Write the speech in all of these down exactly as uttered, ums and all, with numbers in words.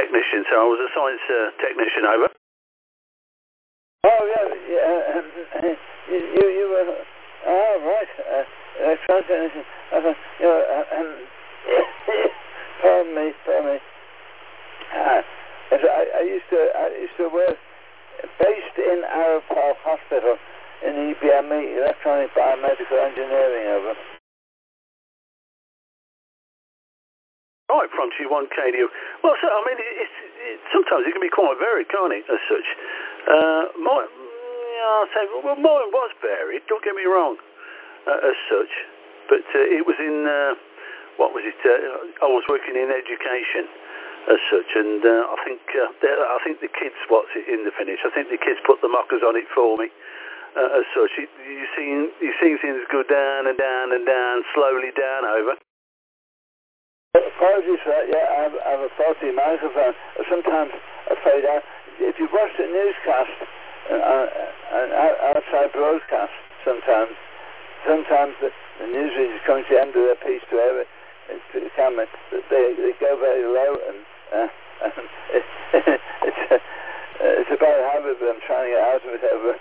technician, so I was a science uh, technician. Over. Oh yeah, yeah. Um, you, you, you were. Oh right. Uh, electronic technician. Uh, you know, uh, um, pardon me, pardon me. Uh, I, I used to, I used to work based in Arrow Park Hospital in E B M E, Electronic Biomedical Engineering. Over. Right, from G one K D U. Well, so, I mean, it's, it, sometimes it can be quite varied, can't it, as such? Uh, my, yeah, I'll say, well, mine was varied, don't get me wrong, uh, as such. But uh, it was in, uh, what was it, uh, I was working in education, as such, and uh, I think uh, I think the kids, what's it, in the finish, I think the kids put the mockers on it for me, uh, as such. You, you, see, you see things go down and down and down, slowly down, over. Apologies for that, yeah, I have, I have a faulty microphone. Sometimes I fade out. If you watch the newscast, uh, an outside broadcast, sometimes, sometimes the, the newsreaders coming to the end of their piece to air it, to the camera, they, they go very low, and, uh, and it, it's, a, it's a bad habit, but I'm trying to get out of it over.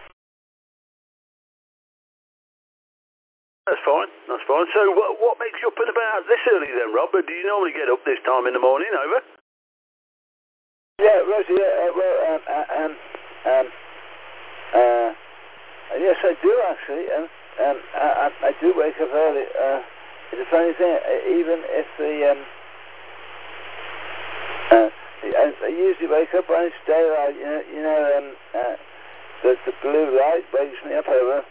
That's fine, that's fine. So what, what makes you up and about this early then, Rob? Do you normally get up this time in the morning, over? Yeah, Rosie, yeah, uh, well, um, uh, um, um, uh, yes, I do actually, um, um, I, I, I do wake up early. Uh, it's a funny thing, uh, even if the, um, uh, I, I usually wake up when it's daylight, you know, you know um, uh, the, the blue light wakes me up over.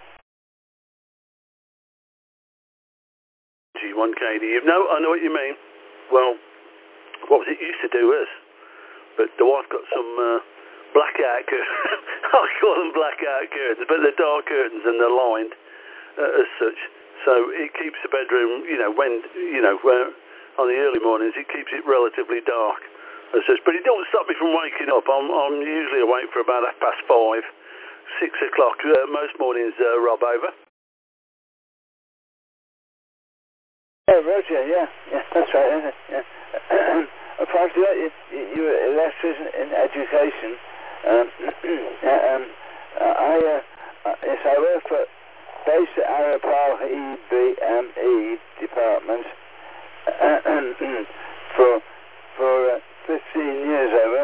G one K D U. No, I know what you mean. Well, what was it used to do us? But the wife got some uh, blackout curtains. I call them blackout curtains, but they're dark curtains and they're lined uh, as such. So it keeps the bedroom, you know, when, you know, where, on the early mornings, it keeps it relatively dark as such. But it don't stop me from waking up. I'm, I'm usually awake for about half past five, six o'clock, uh, most mornings, uh, Rob, over. Yeah, Roger, yeah, yeah, that's right, isn't it? Yeah. Apart from that, you, you were an electrician in education. Um, um, I, uh, yes, I work for based at Arrow Park E B M E department uh, for for uh, fifteen years over.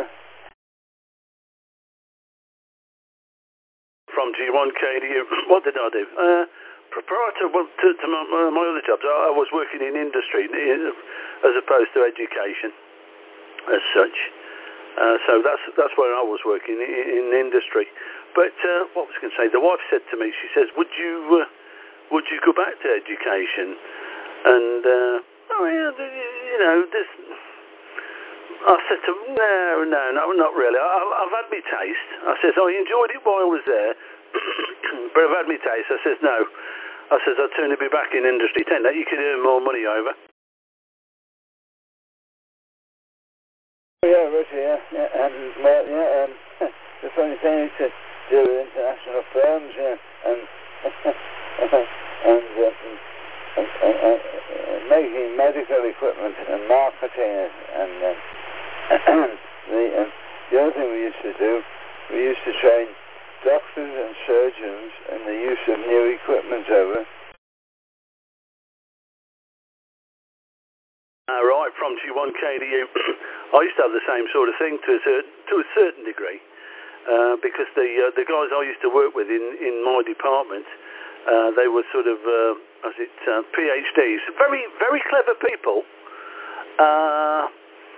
From G one K D U, what did I do? Uh, prior to, well, to, to my, my other jobs, I, I was working in industry as opposed to education as such. Uh, so that's that's where I was working, in, in industry. But uh, what was I going to say? The wife said to me, she says, would you uh, would you go back to education? And, uh, oh yeah, you know, this... I said to her, no, no, no, not really. I, I've had my taste. I says, I enjoyed it while I was there, but I've had my taste. I says, no. I says, I'd sooner be back in industry. Ten that you could earn more money, over. Yeah, Russia, yeah, yeah, and, well, yeah, um, the funny thing is to do with international firms, yeah, and, and, uh, and, and, and uh, making medical equipment and marketing it, and, um, the, um, the other thing we used to do, we used to train doctors and surgeons in the use of new equipment over. Uh, right, from G one K D U, I used to have the same sort of thing to a certain, to a certain degree, uh, because the uh, the guys I used to work with in, in my department, uh, they were sort of, uh, as it, uh, PhDs, very, very clever people. Uh,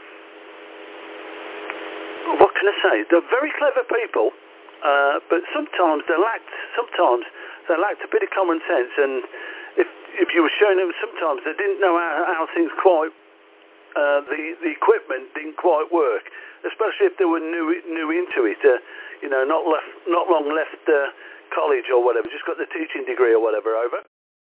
what can I say? They're very clever people, uh, but sometimes they lacked, sometimes they lacked a bit of common sense, and if if you were showing them, sometimes they didn't know how, how things quite, uh, the the equipment didn't quite work, especially if they were new new into it. Uh, you know, not left, not long left uh, college or whatever, just got the teaching degree or whatever. Over.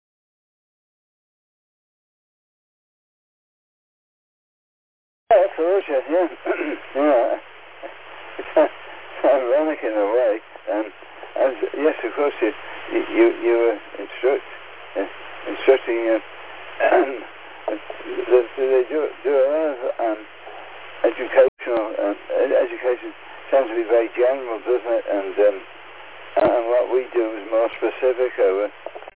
Yeah, absolutely, yeah, yeah. It's ironic in a way. Um, as yes, of course, you you you were instruct. Uh, instructing uh, um, they do, do a lot of um, educational, uh, education tends to be very general, doesn't it? And um, and what we do is more specific over.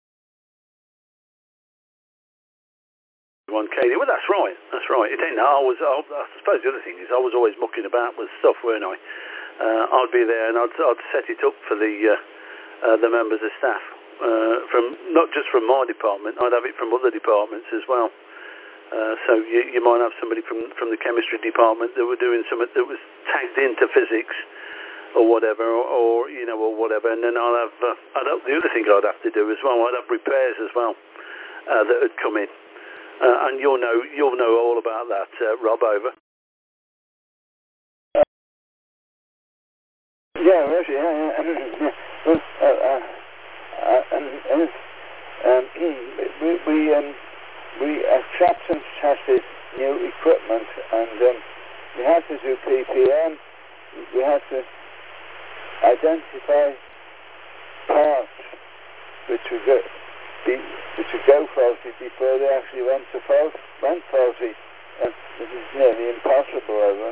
One Katie, well, that's right. That's right. It ain't. I was. I, I suppose the other thing is I was always mucking about with stuff, weren't I? Uh, I'd be there and I'd, I'd set it up for the uh, uh, the members of staff uh, from not just from my department. I'd have it from other departments as well. Uh, so you, you might have somebody from from the chemistry department that were doing something that was tagged into physics or whatever, or, or you know, or whatever. And then I'll have. Uh, I'd have the other thing I'd have to do as well. I'd have repairs as well uh, that had come in. Uh, and you'll know you'll know all about that, uh, Rob. Over. Uh, yeah, Roger. Yeah, yeah. Well, uh, uh, uh, and, and, um, we we um, we acceptance tested new equipment, and um, we had to do P P M. We had to identify parts which were good. Which would go faulty before they actually went to fault, went faulty. And this is nearly impossible over.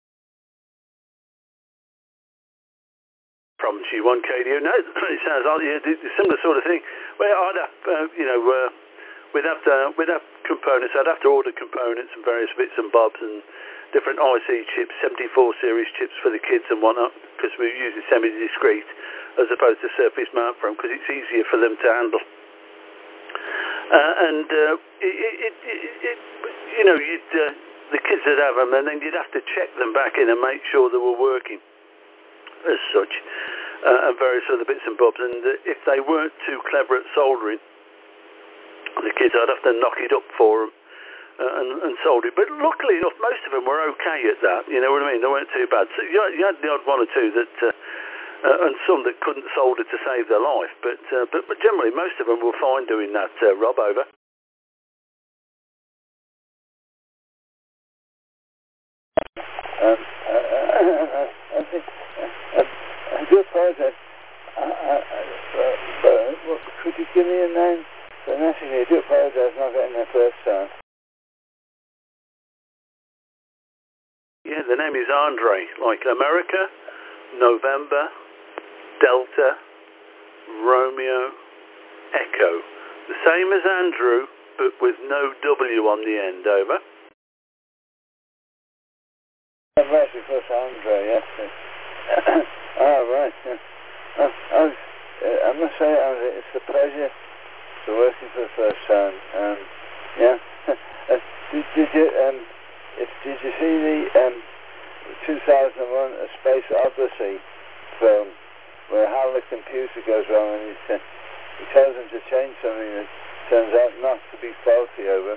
From G one K D O, no, it sounds like yeah, a similar sort of thing. Well, I'd have, uh, you know, uh, we'd have to, we'd have components. I'd have to order components and various bits and bobs and different I C chips, seventy-four series chips for the kids and whatnot, because we're using semi-discrete as opposed to surface mount for them, because it's easier for them to handle. Uh, and uh, it, it, it, it, you know, you'd, uh, the kids would have them, and then you'd have to check them back in and make sure they were working as such, uh, and various other bits and bobs. And uh, if they weren't too clever at soldering, the kids, I'd have to knock it up for them uh, and, and solder it. But luckily enough, most of them were okay at that. You know what I mean? They weren't too bad. So you, you had the odd one or two that. Uh, Uh, and some that couldn't solder to save their life, but, uh, but but generally most of them were fine doing that. Uh, Rob, over. Um, uh, uh, I think uh, I do apologize. Uh, uh, uh, uh, could you give me a name for the next thing? I do apologize not getting there first time. Yeah, the name is Andre, like America, November, Delta, Romeo, Echo. The same as Andrew, but with no W on the end, over. Right, of course, Andre, yes. Ah, right. Yeah. Uh, I, was, uh, I must say, Andre, it's a pleasure to working for the first time. Um, yeah. uh, did, did you um, if, did you see the um, two thousand one A Space Odyssey film? Where how the computer goes wrong and he, uh, he tells him to change something that turns out not to be faulty over.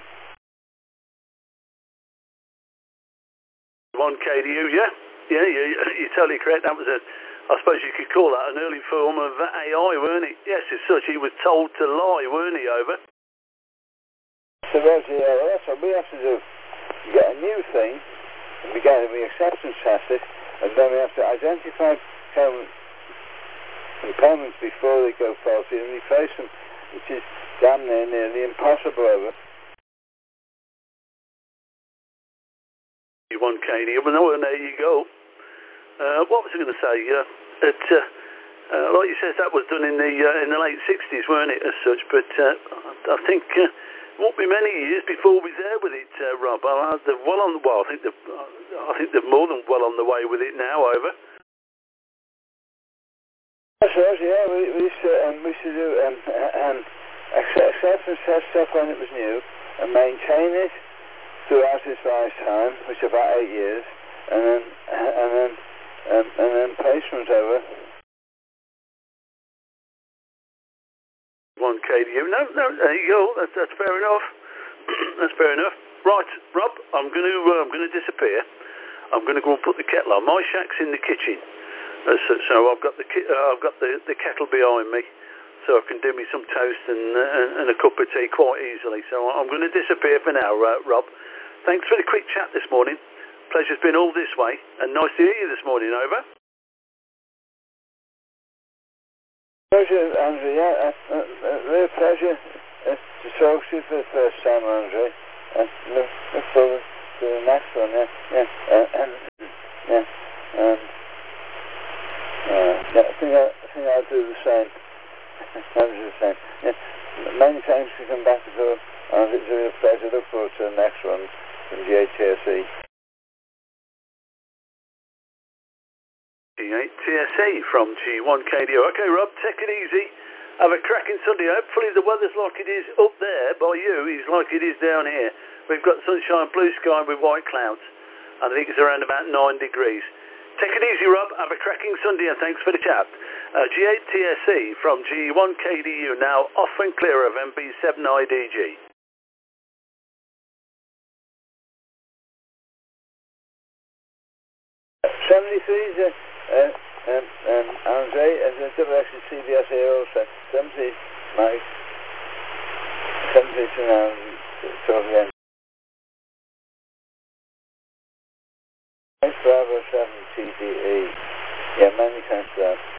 one K D U, yeah? Yeah, yeah, you're totally correct. That was a, I suppose you could call that an early form of A I, weren't it? Yes, as such, he was told to lie, weren't he, over? So Roger, yeah, well, that's what we have to do. We get a new thing, and we get it, we acceptance test it, and then we have to identify components components before they go faulty and replace them, which is damn near nearly impossible over. one K D, well, no, there you go. Uh, what was I going to say? Uh, it, uh, uh, like you said, that was done in the uh, in the late sixties, weren't it, as such? But uh, I think uh, it won't be many years before we're there with it, uh, Rob. Uh, they're well on the well. I think they're, I think they're more than well on the way with it now. Over. That's right, yeah, we, we, used to, um, we used to do um, um, acceptance test stuff when it was new and maintain it throughout its lifetime, which is about eight years, and then and then um, and then placement over. one K D U, no, no, there you go. That's that's fair enough. That's fair enough. Right, Rob, I'm going to uh, I'm going to disappear. I'm going to go and put the kettle on. My shack's in the kitchen. Uh, so, so I've got the uh, I've got the, the kettle behind me, so I can do me some toast and uh, and a cup of tea quite easily. So I'm going to disappear for now, uh, Rob. Thanks for the quick chat this morning. Pleasure's been all this way, and nice to hear you this morning. Over. Pleasure, Andrew. Yeah, uh, uh, real pleasure uh, to talk to you for the first time, Andrew. Uh, look, look forward to to the next one, yeah, yeah, uh, and, yeah, and, uh, yeah, I think I, I think I'll do the same. I'll do the same. Yeah. Many thanks for coming back to go, and it's a real pleasure. Look forward to the next one from G eight T S E. G eight T S E from G one K D O. Okay, Rob, take it easy. Have a cracking Sunday. Hopefully the weather's like it is up there by you is like it is down here. We've got sunshine, blue sky with white clouds. And I think it's around about nine degrees. Take it easy, Rob. Have a cracking Sunday and thanks for the chat. Uh, G eight T S E from G one K D U now off and clear of M B seven I D G. seventy-three is a, uh, um, um, Andre, as a double X C B S A also. seventy, Mike. seventy to now, talk again. Bravo seven T D E. Yeah, many thanks for that.